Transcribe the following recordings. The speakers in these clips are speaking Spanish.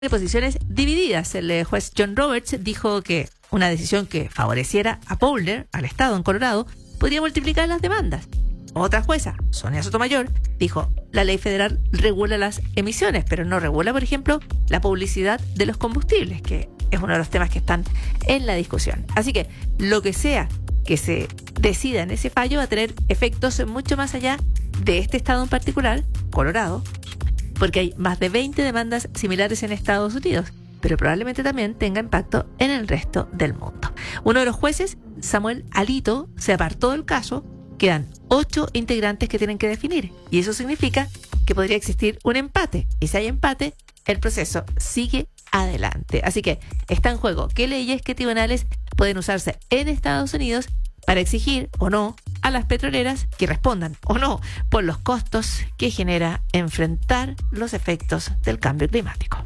de posiciones divididas. El juez John Roberts dijo que una decisión que favoreciera a Boulder, al estado en Colorado, podría multiplicar las demandas. Otra jueza, Sonia Sotomayor, dijo: la ley federal regula las emisiones, pero no regula, por ejemplo, la publicidad de los combustibles, que es uno de los temas que están en la discusión. Así que lo que sea que se decida en ese fallo va a tener efectos mucho más allá de este estado en particular, Colorado, porque hay más de 20 demandas similares en Estados Unidos, pero probablemente también tenga impacto en el resto del mundo. Uno de los jueces, Samuel Alito, se apartó del caso. Quedan 8 integrantes que tienen que definir, y eso significa que podría existir un empate, y si hay empate, el proceso sigue adelante. Así que está en juego qué leyes, qué tribunales pueden usarse en Estados Unidos para exigir o no a las petroleras que respondan o no por los costos que genera enfrentar los efectos del cambio climático.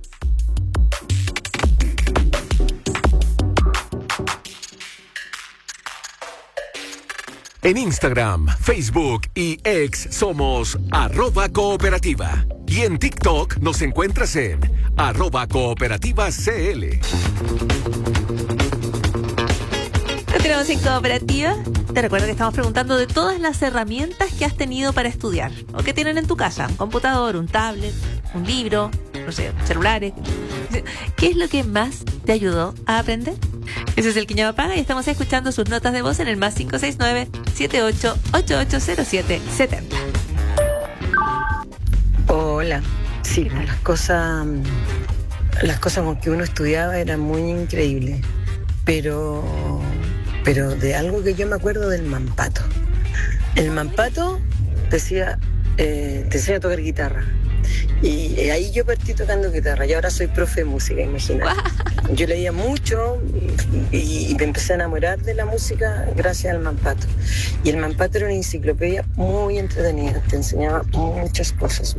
En Instagram, Facebook y X somos @cooperativa. Y en TikTok nos encuentras en @cooperativacl. Continuamos en Cooperativa. Te recuerdo que estamos preguntando de todas las herramientas que has tenido para estudiar o que tienen en tu casa. Un computador, un tablet, un libro, no sé, celulares. ¿Qué es lo que más te ayudó a aprender? Ese es el Quiñaba Paga y estamos escuchando sus notas de voz en el más 569-78880770. Hola. Sí, las cosas con que uno estudiaba eran muy increíbles, pero de algo que yo me acuerdo del Mampato. El Mampato decía, te enseña a tocar guitarra. Y ahí yo partí tocando guitarra y ahora soy profe de música, imagínate. Yo leía mucho y me empecé a enamorar de la música gracias al Mampato. Y el Mampato era una enciclopedia muy entretenida, te enseñaba muchas cosas.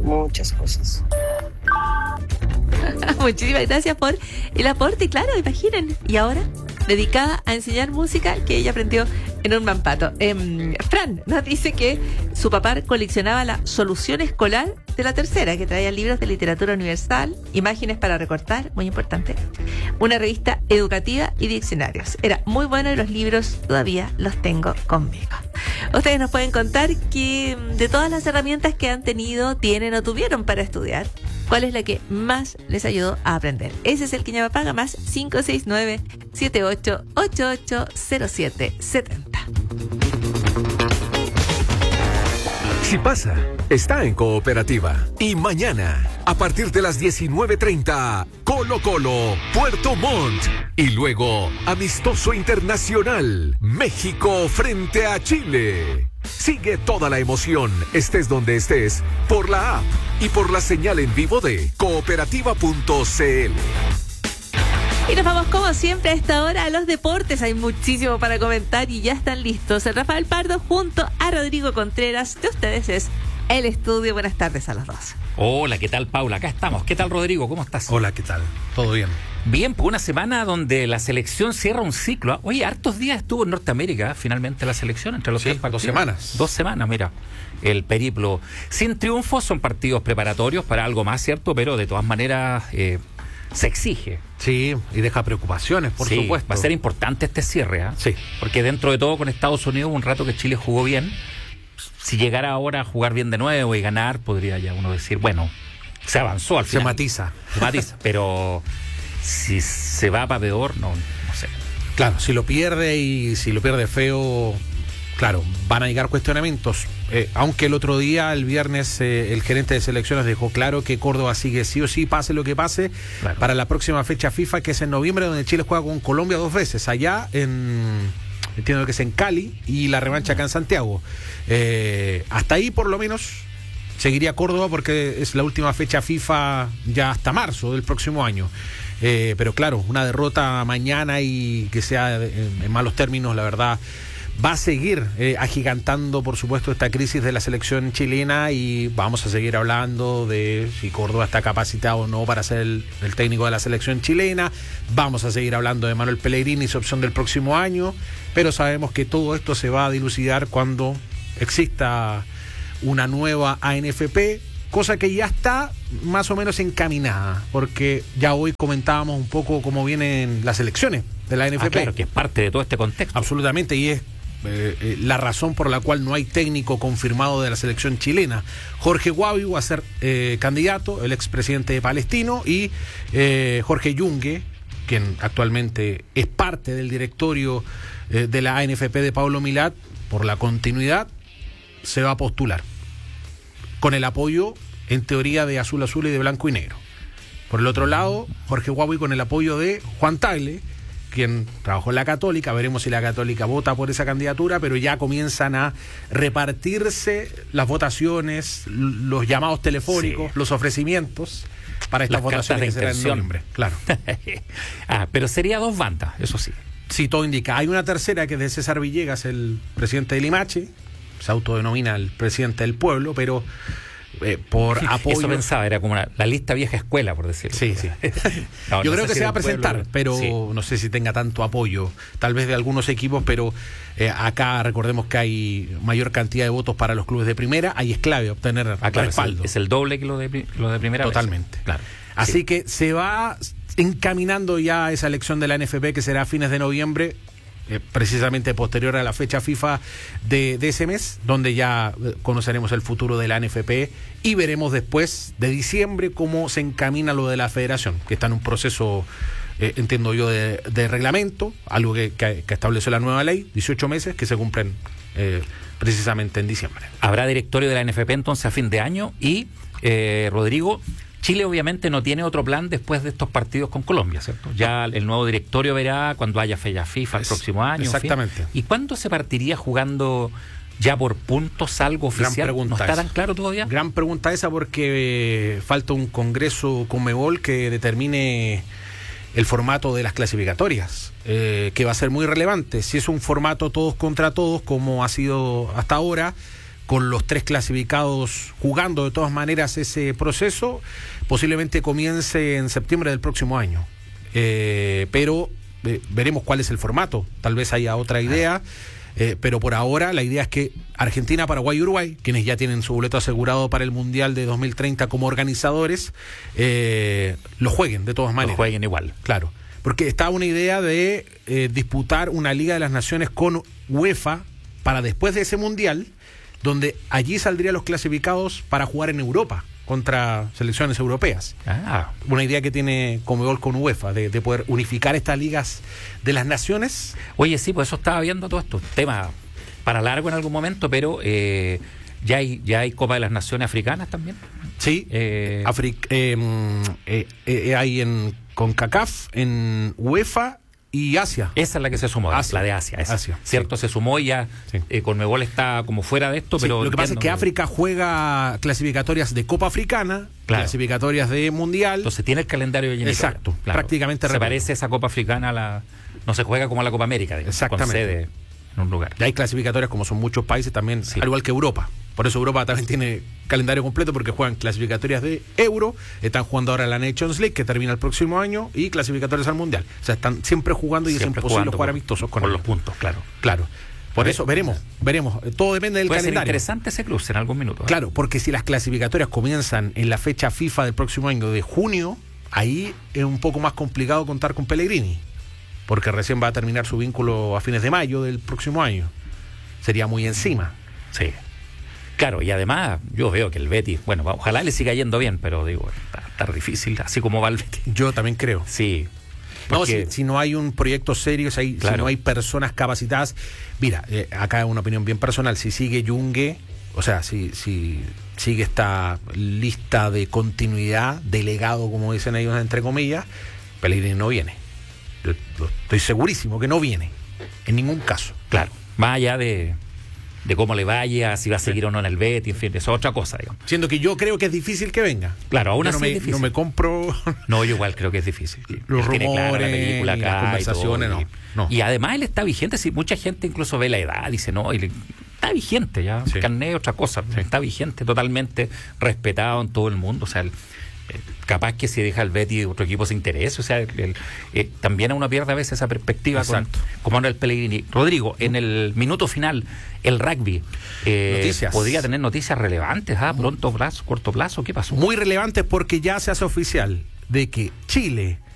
Muchísimas gracias por el aporte, claro, imaginen. Y ahora, dedicada a enseñar música que ella aprendió en un Mampato. Fran nos dice que su papá coleccionaba la Solución Escolar de la Tercera, que traía libros de literatura universal, imágenes para recortar, muy importante, una revista educativa y diccionarios. Era muy bueno y los libros todavía los tengo conmigo. Ustedes nos pueden contar que de todas las herramientas que han tenido, tienen o tuvieron para estudiar, ¿cuál es la que más les ayudó a aprender? Ese es el Quiñaba Paga, más 569-7888-0770. Si pasa, está en Cooperativa. Y mañana, a partir de las 19:30, Colo-Colo, Puerto Montt. Y luego, amistoso internacional, México frente a Chile. Sigue toda la emoción, estés donde estés, por la app y por la señal en vivo de cooperativa.cl. Y nos vamos como siempre a esta hora a los deportes. Hay muchísimo para comentar y ya están listos Rafael Pardo junto a Rodrigo Contreras. De ustedes es El Estudio. Buenas tardes a los dos. Hola, ¿qué tal, Paula? Acá estamos. ¿Qué tal, Rodrigo? ¿Cómo estás? Hola, ¿qué tal? ¿Todo bien? Bien, pues una semana donde la selección cierra un ciclo. Oye, hartos días estuvo en Norteamérica finalmente la selección entre los tres partidos. 2 semanas. 2 semanas, mira. El periplo sin triunfo, son partidos preparatorios para algo más, ¿cierto? Pero de todas maneras se exige. Sí, y deja preocupaciones, por supuesto. Va a ser importante este cierre, ¿eh? Sí. Porque dentro de todo con Estados Unidos un rato que Chile jugó bien. Si llegara ahora a jugar bien de nuevo y ganar, podría ya uno decir, bueno, se avanzó al final. Se matiza, pero si se va para peor, no sé. Claro, si lo pierde feo, claro, van a llegar cuestionamientos. Aunque el otro día, el viernes, el gerente de selecciones dejó claro que Córdoba sigue sí o sí, pase lo que pase, claro, para la próxima fecha FIFA, que es en noviembre, donde Chile juega con Colombia 2 veces, allá entiendo que es en Cali, y la revancha acá en Santiago. Hasta ahí, por lo menos, seguiría Córdoba, porque es la última fecha FIFA ya hasta marzo del próximo año. Pero claro, una derrota mañana y que sea en malos términos, la verdad, va a seguir agigantando, por supuesto, esta crisis de la selección chilena, y vamos a seguir hablando de si Córdoba está capacitado o no para ser el técnico de la selección chilena. Vamos a seguir hablando de Manuel Pellegrini y su opción del próximo año, pero sabemos que todo esto se va a dilucidar cuando exista una nueva ANFP cosa que ya está más o menos encaminada, porque ya hoy comentábamos un poco cómo vienen las elecciones de la NFP. Claro, que es parte de todo este contexto. Absolutamente, y es la razón por la cual no hay técnico confirmado de la selección chilena. Jorge Guavi va a ser candidato, el expresidente de Palestino, y Jorge Yungue, quien actualmente es parte del directorio de la ANFP de Pablo Milad, por la continuidad, se va a postular, con el apoyo, en teoría, de Azul Azul y de Blanco y Negro. Por el otro lado, Jorge Guavi con el apoyo de Juan Tagle, quien trabajó en la Católica. Veremos si la Católica vota por esa candidatura, pero ya comienzan a repartirse las votaciones, los llamados telefónicos, los ofrecimientos para estas votaciones que serán en noviembre. Claro. Pero sería 2 bandas, eso sí. Sí, todo indica. Hay una tercera que es de César Villegas, el presidente de Limache, se autodenomina el presidente del pueblo, pero por apoyo. Eso pensaba, era como la lista vieja escuela, por decirlo. Sí. No, yo no creo que se va a presentar, pueblo, pero sí. no sé si tenga tanto apoyo, tal vez de algunos equipos, pero acá recordemos que hay mayor cantidad de votos para los clubes de primera, ahí es clave obtener respaldo. Es el doble que lo de primera Totalmente. vez. Claro. Así Sí. que se va encaminando ya esa elección de la NFP, que será a fines de noviembre, precisamente posterior a la fecha FIFA de ese mes, donde ya conoceremos el futuro de la NFP y veremos después de diciembre cómo se encamina lo de la federación, que está en un proceso, entiendo yo, de reglamento, algo que estableció la nueva ley, 18 meses que se cumplen precisamente en diciembre. Habrá directorio de la NFP entonces a fin de año y, Rodrigo, Chile obviamente no tiene otro plan después de estos partidos con Colombia, ¿cierto? Ya el nuevo directorio verá cuando haya fecha FIFA el próximo año. Exactamente. ¿Y cuándo se partiría jugando ya por puntos algo oficial? Gran pregunta. ¿No está esa. tan claro todavía? Gran pregunta esa, porque falta un congreso Conmebol que determine el formato de las clasificatorias, que va a ser muy relevante. Si es un formato todos contra todos, como ha sido hasta ahora, con los 3 clasificados jugando de todas maneras ese proceso, posiblemente comience en septiembre del próximo año. Pero veremos cuál es el formato. Tal vez haya otra idea, pero por ahora la idea es que Argentina, Paraguay y Uruguay, quienes ya tienen su boleto asegurado para el Mundial de 2030 como organizadores, lo jueguen de todas maneras. Lo jueguen igual. Claro, porque está una idea de disputar una Liga de las Naciones con UEFA para después de ese Mundial, donde allí saldrían los clasificados para jugar en Europa contra selecciones europeas. Una idea que tiene Conmebol con UEFA, de poder unificar estas ligas de las naciones. Oye, sí, pues eso estaba viendo todo esto, tema para largo en algún momento, pero ya hay Copa de las Naciones Africanas también. Sí, hay en CONCACAF, en UEFA y Asia. Esa es la que se sumó, Asia. la de Asia. Asia, ¿cierto? sí. Se sumó y ya Sí. Conmebol está como fuera de esto, Sí, pero lo que pasa es que entiendo África juega clasificatorias de Copa Africana, Claro. clasificatorias de Mundial. Entonces tiene el calendario de Exacto, prácticamente Se repleto. parece esa Copa Africana a la... No se juega como la Copa América, digamos, con Exactamente. sede en un lugar. Y hay clasificatorias, como son muchos países también, Sí. al igual que Europa. Por eso Europa también tiene calendario completo, porque juegan clasificatorias de Euro, están jugando ahora la Nations League, que termina el próximo año, y clasificatorias al Mundial. O sea, están siempre jugando y Siempre es imposible jugando jugar con- amistosos con ellos. los puntos, claro. Claro. Por eso veremos. Todo depende del Puede ser calendario. interesante ese cruce en algún minuto. Claro, porque si las clasificatorias comienzan en la fecha FIFA del próximo año de junio, ahí es un poco más complicado contar con Pellegrini, porque recién va a terminar su vínculo a fines de mayo del próximo año. Sería muy encima. Sí. Claro, y además yo veo que el Betis, bueno, ojalá le siga yendo bien, pero digo, está difícil, así como va el Betis. Yo también creo. Sí. No, Porque- si no hay un proyecto serio, si Claro. no hay personas capacitadas. Mira, acá una opinión bien personal. Si sigue Yungue, o sea, si sigue esta lista de continuidad, delegado, como dicen ellos, entre comillas, Pellegrini no viene. Yo estoy segurísimo que no viene, en ningún caso. Claro, más allá de cómo le vaya, si va a seguir o no en el Betis, en fin, eso es otra cosa, digamos. Siendo que yo creo que es difícil que venga. Claro, aún Yo así no me, es difícil. no me compro. No, yo igual creo que es difícil. Los Él tiene clara la rumores película y acá las conversaciones, y todo, no. Y además él está vigente, sí, mucha gente incluso ve la edad, dice, no, está vigente ya, Sí. carné es otra cosa, está vigente, totalmente respetado en todo el mundo, o sea, capaz que si deja el Betis otro equipo se interese, o sea, también uno pierde a veces esa perspectiva como era el Pellegrini. Rodrigo, en el minuto final, el rugby podría tener noticias relevantes, pronto plazo, corto plazo, ¿qué pasó? Muy relevantes porque ya se hace oficial de que Chile